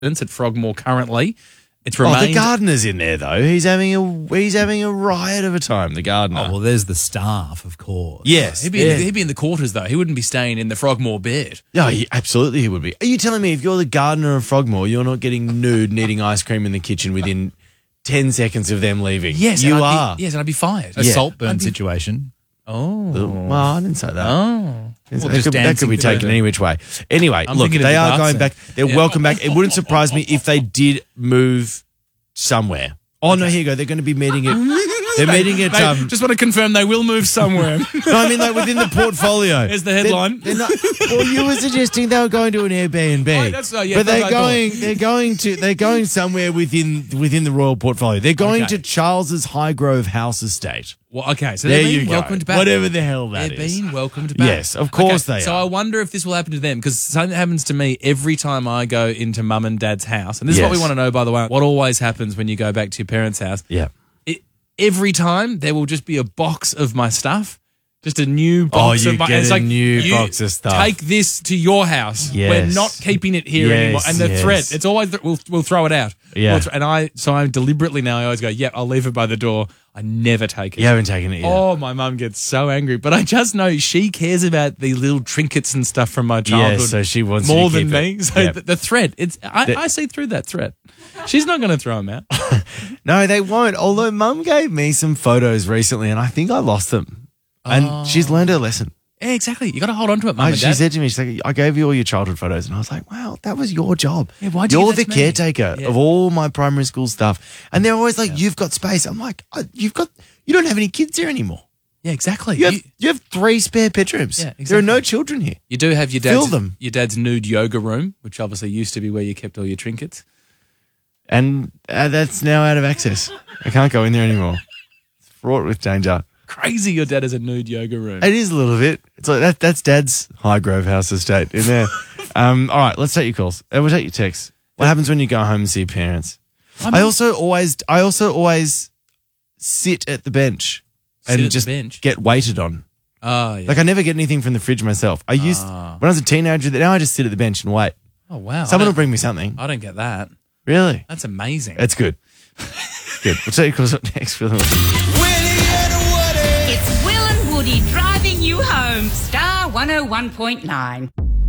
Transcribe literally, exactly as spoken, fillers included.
at Frogmore currently. It's Oh, remained. the gardener's in there though. He's having a he's having a riot of a time. The gardener. Oh, well, there's the staff, of course. Yes. He'd be, yeah. he'd be in the quarters though. He wouldn't be staying in the Frogmore bed. Yeah, he, absolutely he would be. Are you telling me if you're the gardener of Frogmore, you're not getting nude and eating ice cream in the kitchen within ten seconds of them leaving? Yes, you and I'd are. Be, yes, and I'd be fired. A Yeah. Saltburn situation. Oh, Well, I didn't say that. oh. That, Well, could, just that could dancing be taken through any which way. Anyway, I'm look, thinking of they the are dance going scene. back. They're Yeah. welcome back. It wouldn't surprise me if they did move somewhere. Oh, no, here you go. They're going to be meeting it. They're meeting at... They Um, just want to confirm they will move somewhere. no, I mean, like, within the portfolio. There's the headline. They're, they're not, well, you were suggesting they were going to an Airbnb. Oh, that's- oh, yeah, but that's they're what I thought. going, they're going to, they're going somewhere within within the royal portfolio. They're going Okay. to Charles's Highgrove House estate. Well, okay, so There they're you being go. welcomed back. Whatever the hell that They're is. being welcomed back. Yes, of course Okay, they So are. I wonder if this will happen to them because something happens to me every time I go into mum and dad's house. And this is what we Yes. want to know, by the way. What always happens when you go back to your parents' house? Yeah. It, every time there will just be a box of my stuff. Just a new box you of my get it's a like, new you box of stuff. Take this to your house. Yes. We're not keeping it here Yes, anymore. And the yes. threat, it's always that we'll we'll throw it out. Yeah. We'll th- and I so I deliberately now I always go, yep, I'll leave it by the door. I never take it. You haven't taken it yet. Oh, my mum gets so angry, but I just know she cares about the little trinkets and stuff from my childhood. Yeah, so she wants you more to than keep me. it. So Yep. the, the threat, it's I, The- I see through that threat. She's not going to throw them out. No, they won't. Although Mum gave me some photos recently and I think I lost them. And she's learned her lesson. Yeah, exactly. You got to hold on to it, mum I, and she dad. said to me, she's like, I gave you all your childhood photos. And I was like, wow, that was your job. Yeah, why'd you You're give the that to me? caretaker Yeah. of all my primary school stuff. And they're always like, you've got space. I'm like, "Uh, you've got, you don't have any kids here anymore. Yeah, exactly. You have, You, you have three spare bedrooms. Yeah, There are exactly. no children here. you do have your Fill dad's them. your dad's nude yoga room, which obviously used to be where you kept all your trinkets. And uh, that's now out of access. I can't go in there anymore. It's fraught with danger. Crazy, your dad has a nude yoga room. It is a little bit. It's like that. That's Dad's Highgrove House estate in there. um, all right, let's take your calls. Uh, We'll take your texts. What happens when you go home and see your parents? I'm- I also always, I also always sit at the bench Sit and at the just bench? get waited on. Oh, yeah. Like I never get anything from the fridge myself. I used Ah. when I was a teenager. Now I just sit at the bench and wait. oh, wow. Someone I will don't, bring me something. I don't get that. Really, That's amazing. it's good. Good. We'll take your calls up next for the. It's Will and Woody driving you home. Star one oh one point nine.